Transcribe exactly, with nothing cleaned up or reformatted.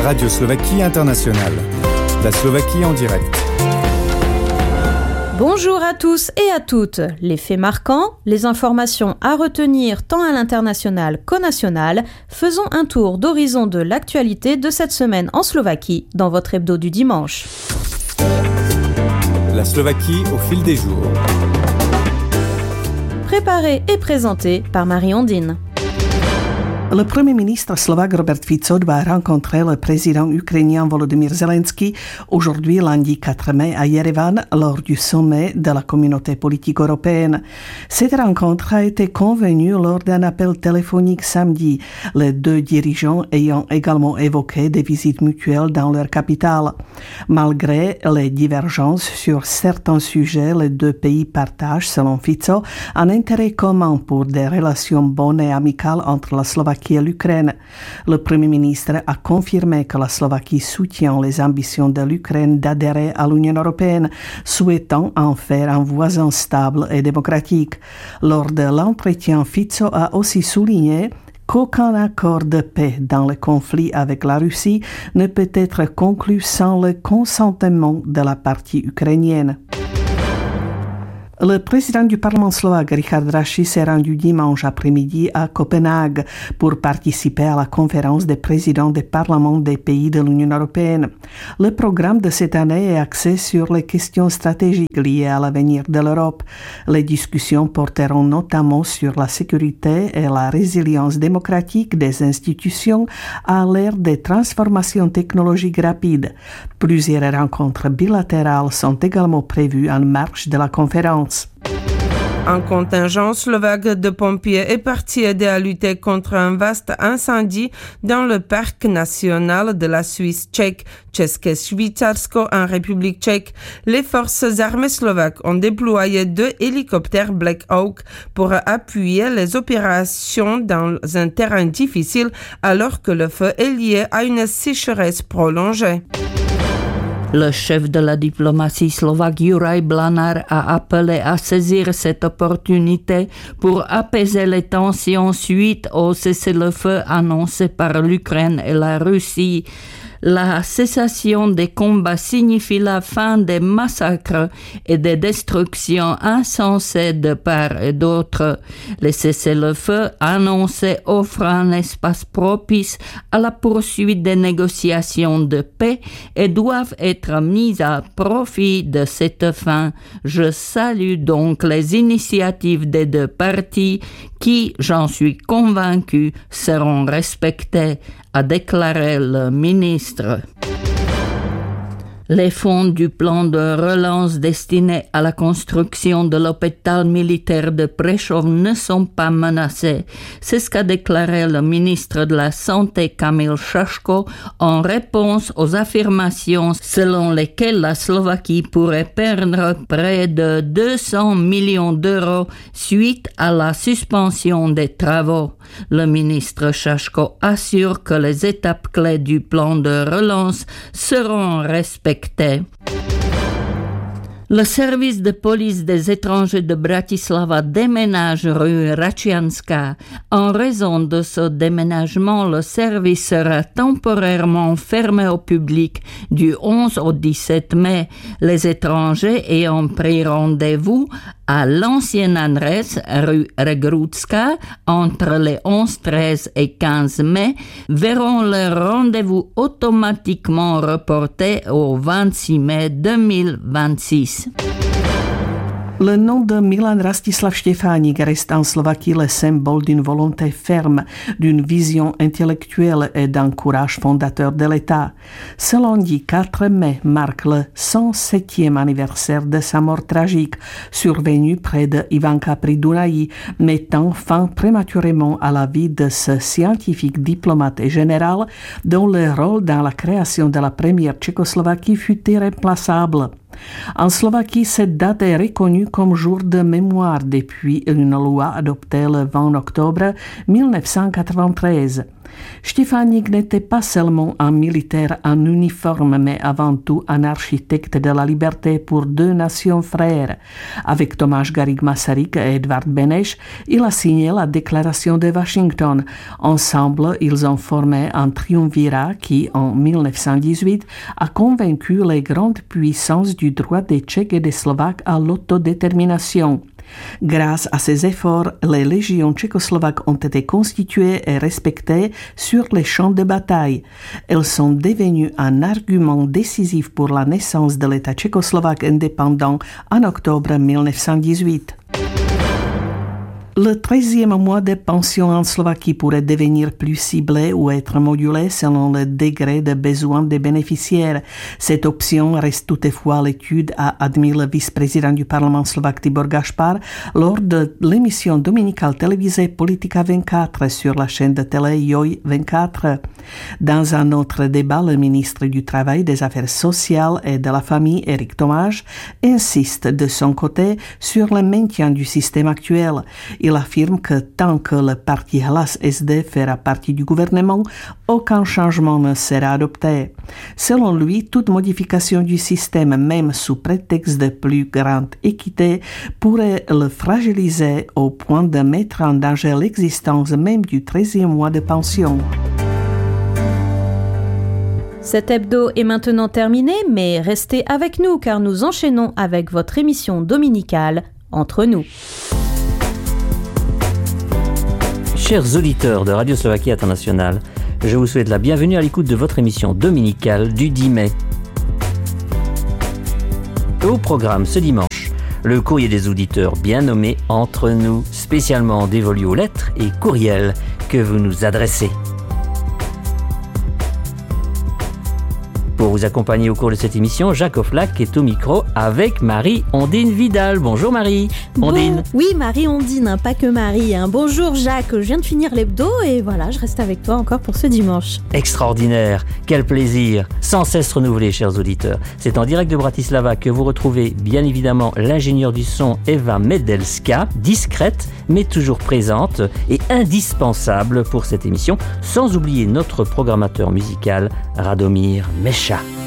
Radio Slovaquie Internationale. La Slovaquie en direct. Bonjour à tous et à toutes. Les faits marquants, les informations à retenir tant à l'international qu'au national, faisons un tour d'horizon de l'actualité de cette semaine en Slovaquie dans votre hebdo du dimanche. La Slovaquie au fil des jours. Préparé et présenté par Marie-Ondine. Le Premier ministre slovaque Robert Fico va rencontrer le président ukrainien Volodymyr Zelensky aujourd'hui lundi quatre mai à Yerevan lors du sommet de la communauté politique européenne. Cette rencontre a été convenue lors d'un appel téléphonique samedi, les deux dirigeants ayant également évoqué des visites mutuelles dans leur capitale. Malgré les divergences sur certains sujets, les deux pays partagent, selon Fico, un intérêt commun pour des relations bonnes et amicales entre la Slovaquie et l'Ukraine. Le Premier ministre a confirmé que la Slovaquie soutient les ambitions de l'Ukraine d'adhérer à l'Union européenne, souhaitant en faire un voisin stable et démocratique. Lors de l'entretien, Fico a aussi souligné qu'aucun accord de paix dans le conflit avec la Russie ne peut être conclu sans le consentement de la partie ukrainienne. Le président du Parlement slovaque, Richard Raši, s'est rendu dimanche après-midi à Copenhague pour participer à la conférence des présidents des parlements des pays de l'Union européenne. Le programme de cette année est axé sur les questions stratégiques liées à l'avenir de l'Europe. Les discussions porteront notamment sur la sécurité et la résilience démocratique des institutions à l'ère des transformations technologiques rapides. Plusieurs rencontres bilatérales sont également prévues en marge de la conférence. Un contingent slovaque de pompiers est parti aider à lutter contre un vaste incendie dans le parc national de la Suisse tchèque, České Švýcarsko en République tchèque. Les forces armées slovaques ont déployé deux hélicoptères Black Hawk pour appuyer les opérations dans un terrain difficile alors que le feu est lié à une sécheresse prolongée. Le chef de la diplomatie slovaque Juraj Blanár a appelé à saisir cette opportunité pour apaiser les tensions suite au cessez-le-feu annoncé par l'Ukraine et la Russie. La cessation des combats signifie la fin des massacres et des destructions insensées de part et d'autre. Le cessez-le-feu annoncé offre un espace propice à la poursuite des négociations de paix et doivent être mises à profit de cette fin. Je salue donc les initiatives des deux parties qui, j'en suis convaincu, seront respectées, a déclaré le ministre. Les fonds du plan de relance destinés à la construction de l'hôpital militaire de Prešov ne sont pas menacés. C'est ce qu'a déclaré le ministre de la Santé Kamil Šaško en réponse aux affirmations selon lesquelles la Slovaquie pourrait perdre près de deux cents millions d'euros suite à la suspension des travaux. Le ministre Šaško assure que les étapes clés du plan de relance seront respectées. Le service de police des étrangers de Bratislava déménage rue Račianska. En raison de ce déménagement, le service sera temporairement fermé au public du onze au dix-sept mai. Les étrangers ayant pris rendez-vous à l'ancienne adresse rue Regrutska entre les onze, treize et quinze mai verront leur rendez-vous automatiquement reporté au vingt-six mai deux mille vingt-six. Le nom de Milan Rastislav Štefánik reste en Slovaquie le symbole d'une volonté ferme, d'une vision intellectuelle et d'un courage fondateur de l'État. Ce lundi quatre mai marque le cent septième anniversaire de sa mort tragique, survenue près de Ivanka pri Dunaji, mettant fin prématurément à la vie de ce scientifique, diplomate et général dont le rôle dans la création de la première Tchécoslovaquie fut irréplaçable. En Slovaquie, cette date est reconnue comme jour de mémoire depuis une loi adoptée le vingt octobre mille neuf cent quatre-vingt-treize. Štěpánik n'était pas seulement un militaire en uniforme, mais avant tout un architecte de la liberté pour deux nations frères. Avec Tomáš Garrigue Masaryk et Edvard Beneš, il a signé la déclaration de Washington. Ensemble, ils ont formé un triumvirat qui, en mille neuf cent dix-huit, a convaincu les grandes puissances du droit des Tchèques et des Slovaques à l'autodétermination. Grâce à ces efforts, les légions tchécoslovaques ont été constituées et respectées sur les champs de bataille. Elles sont devenues un argument décisif pour la naissance de l'État tchécoslovaque indépendant en octobre mille neuf cent dix-huit. Le treizième mois de pension en Slovaquie pourrait devenir plus ciblé ou être modulé selon le degré de besoin des bénéficiaires. Cette option reste toutefois à l'étude, a admis le vice-président du Parlement slovaque Tibor Gašpar lors de l'émission dominicale télévisée Politika vingt-quatre sur la chaîne de télé Joj vingt-quatre. Dans un autre débat, le ministre du Travail, des Affaires sociales et de la Famille, Éric Tomáš, insiste de son côté sur le maintien du système actuel. Il affirme que tant que le parti Hlas S D fera partie du gouvernement, aucun changement ne sera adopté. Selon lui, toute modification du système, même sous prétexte de plus grande équité, pourrait le fragiliser au point de mettre en danger l'existence même du treizième mois de pension. Cet hebdo est maintenant terminé, mais restez avec nous car nous enchaînons avec votre émission dominicale Entre nous. Chers auditeurs de Radio Slovaquie Internationale, je vous souhaite la bienvenue à l'écoute de votre émission dominicale du dix mai. Au programme ce dimanche, le courrier des auditeurs bien nommé Entre nous, spécialement dévolu aux lettres et courriels que vous nous adressez. Pour vous accompagner au cours de cette émission, Jacques Offlac est au micro avec Marie-Ondine Vidal. Bonjour Marie. Ondine. Bon, oui, Marie-Ondine, hein, pas que Marie. Hein. Bonjour Jacques, je viens de finir l'hebdo et voilà, je reste avec toi encore pour ce dimanche. Extraordinaire, quel plaisir, sans cesse renouvelé, chers auditeurs. C'est en direct de Bratislava que vous retrouvez bien évidemment l'ingénieure du son Eva Medelska, discrète mais toujours présente et indispensable pour cette émission, sans oublier notre programmateur musical Radomir Mecha.